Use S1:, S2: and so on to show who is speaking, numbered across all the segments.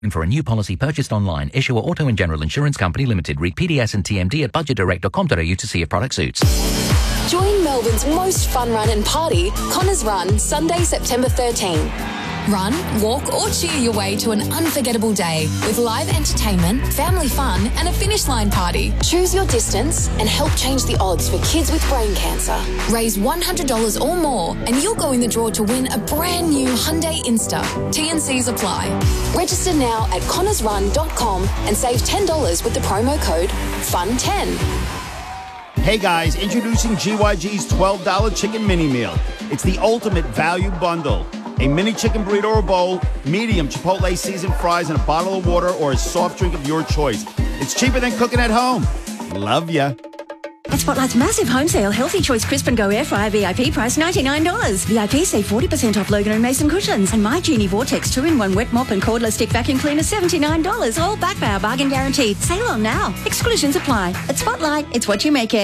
S1: And for a new policy purchased online, issuer Auto and General Insurance Company Limited. Read PDS and TMD at budgetdirect.com.au to see if product suits.
S2: Join Melbourne's most fun run and party, Connors Run, Sunday, September 13. Run, walk or cheer your way to an unforgettable day with live entertainment, family fun and a finish line party. Choose your distance and help change the odds for kids with brain cancer. Raise $100 or more and you'll go in the draw to win a brand new Hyundai Insta. T&Cs apply. Register now at connorsrun.com and save $10 with the promo code FUN10.
S3: Hey guys, introducing GYG's $12 chicken mini meal. It's the ultimate value bundle. A mini chicken burrito or bowl, medium Chipotle seasoned fries, and a bottle of water or a soft drink of your choice. It's cheaper than cooking at home. Love ya.
S4: At Spotlight's massive home sale, Healthy Choice Crisp and Go Air Fryer VIP price $99. VIP save 40% off Logan and Mason cushions. And My Genie Vortex 2-in-1 wet mop and cordless stick vacuum cleaner $79. All back by our bargain guarantee. Sale on now. Exclusions apply. At Spotlight, it's what you make it.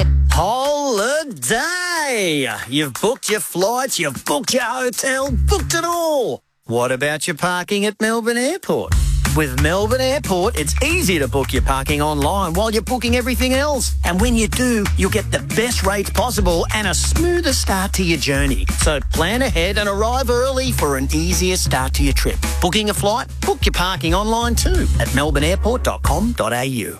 S5: Holiday! You've booked your flights, you've booked your hotel, booked it all. What about your parking at Melbourne Airport? With Melbourne Airport, it's easy to book your parking online while you're booking everything else. And when you do, you'll get the best rates possible and a smoother start to your journey. So plan ahead and arrive early for an easier start to your trip. Booking a flight? Book your parking online too at melbourneairport.com.au.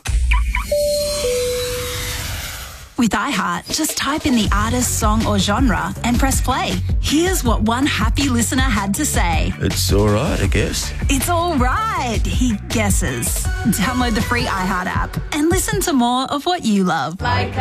S6: With iHeart, just type in the artist, song or genre and press play. Here's what one happy listener had to say.
S7: It's all right, I guess.
S6: It's all right, he guesses. Download the free iHeart app and listen to more of what you love.